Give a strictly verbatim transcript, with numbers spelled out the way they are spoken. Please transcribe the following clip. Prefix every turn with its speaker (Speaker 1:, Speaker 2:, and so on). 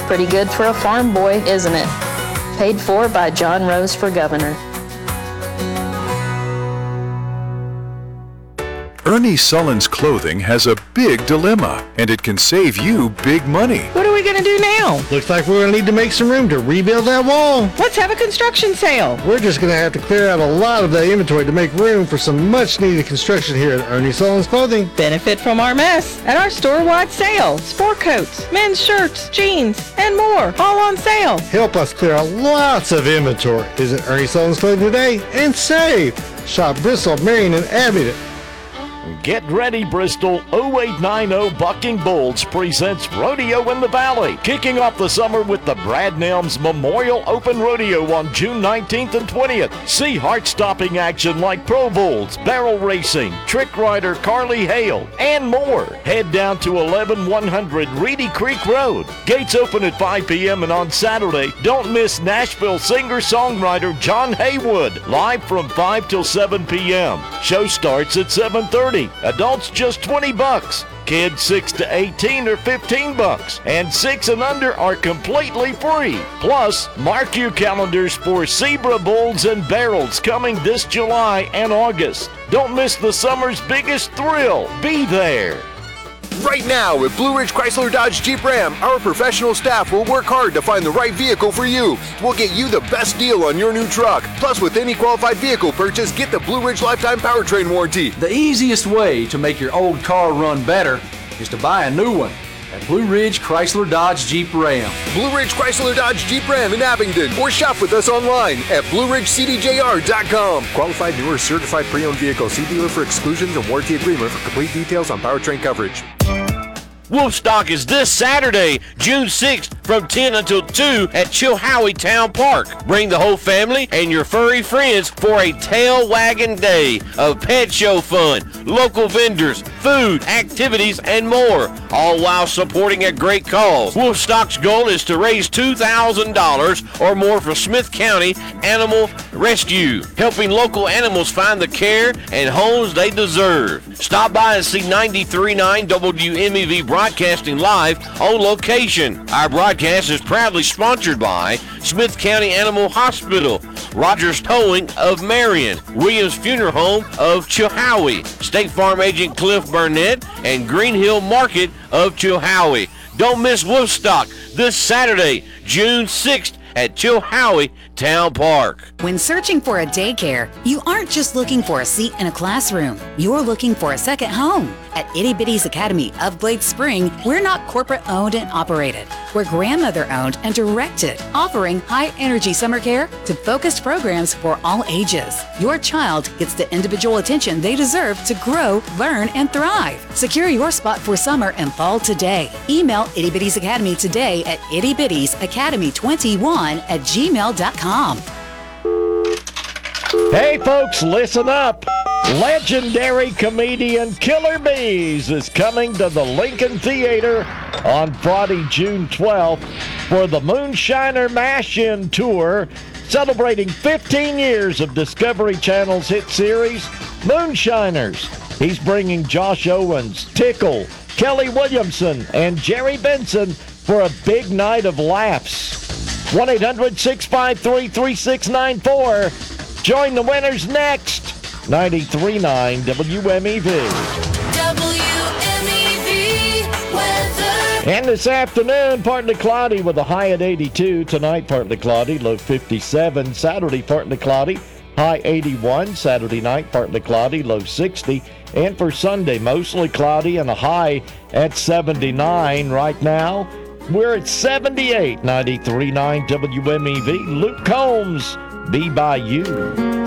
Speaker 1: Pretty good for a farm boy, isn't it? Paid for by John Rose for Governor.
Speaker 2: Ernie Sullins Clothing has a big dilemma, and it can save you big money.
Speaker 3: What are we going to do now?
Speaker 4: Looks like we're going to need to make some room to rebuild that wall.
Speaker 3: Let's have a construction sale.
Speaker 4: We're just going to have to clear out a lot of that inventory to make room for some much-needed construction here at Ernie Sullins Clothing.
Speaker 3: Benefit from our mess at our store-wide sale. Sport coats, men's shirts, jeans, and more, all on sale.
Speaker 4: Help us clear out lots of inventory. Visit Ernie Sullins Clothing today and save. Shop Bristol, Marion, and Abingdon.
Speaker 5: Get ready, Bristol. oh eight nine oh Bucking Bulls presents Rodeo in the Valley. Kicking off the summer with the Brad Nelms Memorial Open Rodeo on June nineteenth and twentieth. See heart-stopping action like Pro Bulls, barrel racing, trick rider Carly Hale, and more. Head down to eleven one hundred Reedy Creek Road. Gates open at five p.m. and on Saturday, don't miss Nashville singer-songwriter John Haywood, live from five till seven p.m. Show starts at seven thirty. Adults just twenty bucks. Kids six to eighteen are fifteen bucks. And six and under are completely free. Plus, mark your calendars for Zebra Bulls and Barrels coming this July and August. Don't miss the summer's biggest thrill. Be there.
Speaker 6: Right now at Blue Ridge Chrysler Dodge Jeep Ram, our professional staff will work hard to find the right vehicle for you. We'll get you the best deal on your new truck. Plus, with any qualified vehicle purchase, get the Blue Ridge Lifetime Powertrain Warranty.
Speaker 7: The easiest way to make your old car run better is to buy a new one at Blue Ridge Chrysler Dodge Jeep Ram.
Speaker 6: Blue Ridge Chrysler Dodge Jeep Ram in Abingdon, or shop with us online at blue ridge c d j r dot com. Qualified newer certified pre-owned vehicle. See dealer for exclusions and warranty agreement for complete details on powertrain coverage.
Speaker 8: Wolfstock is this Saturday, June sixth, from ten until two at Chilhowie Town Park. Bring the whole family and your furry friends for a tail wagging day of pet show fun, local vendors, food, activities, and more, all while supporting a great cause. Wolfstock's goal is to raise two thousand dollars or more for Smith County Animal Rescue, helping local animals find the care and homes they deserve. Stop by and see ninety-three point nine W M E V broadcasting live on location. Our broadcast is proudly sponsored by Smith County Animal Hospital, Rogers Towing of Marion, Williams Funeral Home of Chilhowie, State Farm Agent Cliff Burnett, and Green Hill Market of Chilhowie. Don't miss Wolfstock this Saturday, June sixth at Chilhowie Town Park.
Speaker 9: When searching for a daycare, you aren't just looking for a seat in a classroom. You're looking for a second home. At Itty Bitty's Academy of Glade Spring, we're not corporate owned and operated. We're grandmother owned and directed, offering high-energy summer care to focused programs for all ages. Your child gets the individual attention they deserve to grow, learn, and thrive. Secure your spot for summer and fall today. Email Itty Bitty's Academy today at itty bitties academy twenty-one at gmail dot com.
Speaker 5: Hey folks, listen up. Legendary comedian Killer Bees is coming to the Lincoln Theater on Friday, June twelfth for the Moonshiner Mash-In Tour, celebrating fifteen years of Discovery Channel's hit series, Moonshiners. He's bringing Josh Owens, Tickle, Kelly Williamson, and Jerry Benson for a big night of laughs. one eight hundred six five three three six nine four. Join the winners next. ninety-three point nine W M E V.
Speaker 10: W M E V weather.
Speaker 5: And this afternoon, partly cloudy with a high at eighty-two. Tonight, partly cloudy, low fifty-seven. Saturday, partly cloudy, high eighty-one. Saturday night, partly cloudy, low sixty. And for Sunday, mostly cloudy and a high at seventy-nine. Right now, we're at seventy-eight. ninety-three point nine W M E V. Luke Combs, Be By You.